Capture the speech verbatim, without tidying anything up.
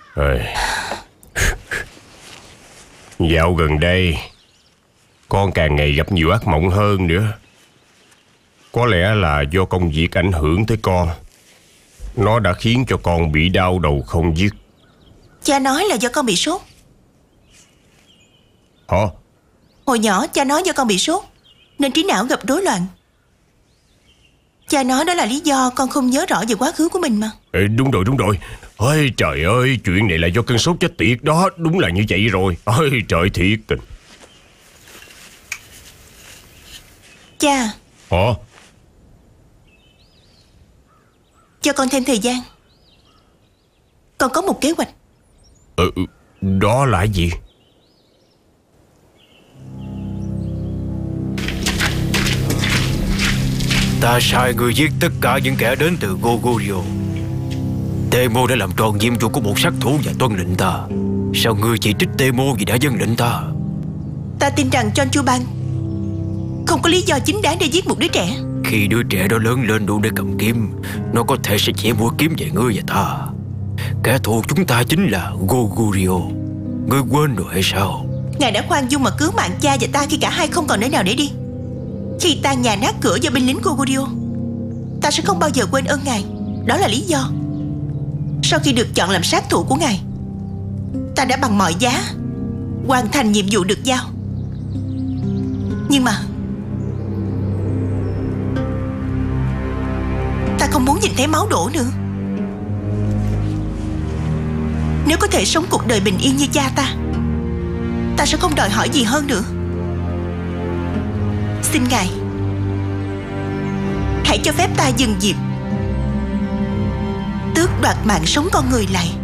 Ơi. Dạo gần đây con càng ngày gặp nhiều ác mộng hơn nữa. Có lẽ là do công việc ảnh hưởng tới con. Nó đã khiến cho con bị đau đầu không dứt. Cha nói là do con bị sốt. Hả? Hồi nhỏ cha nói do con bị sốt nên trí não gặp rối loạn. Cha nói đó là lý do con không nhớ rõ về quá khứ của mình mà. Ê, đúng rồi đúng rồi. Ôi trời ơi, chuyện này là do cơn sốt chết tiệt đó. Đúng là như vậy rồi. Ôi trời thiệt tình. Cha. Hả? Cho con thêm thời gian. Con có một kế hoạch. Ừ, đó là gì? Ta sai ngươi giết tất cả những kẻ đến từ Goguryeo. Teemo đã làm tròn nhiệm vụ của một sát thủ và tuân lệnh ta. Sao ngươi chỉ trích Teemo vì đã dâng lệnh ta? Ta tin rằng John Chu Bang không có lý do chính đáng để giết một đứa trẻ. Khi đứa trẻ đó lớn lên đủ để cầm kiếm, nó có thể sẽ chĩa mũi kiếm về ngươi và ta. Kẻ thù chúng ta chính là Goguryeo. Ngươi quên rồi hay sao? Ngài đã khoan dung mà cứu mạng cha và ta khi cả hai không còn nơi nào để đi. Khi tan nhà nát cửa do binh lính Goguryeo, ta sẽ không bao giờ quên ơn ngài. Đó là lý do sau khi được chọn làm sát thủ của ngài, ta đã bằng mọi giá hoàn thành nhiệm vụ được giao. Nhưng mà ta không muốn nhìn thấy máu đổ nữa. Nếu có thể sống cuộc đời bình yên như cha ta, ta sẽ không đòi hỏi gì hơn nữa. Xin ngài hãy cho phép ta dừng dịp tước đoạt mạng sống con người lại.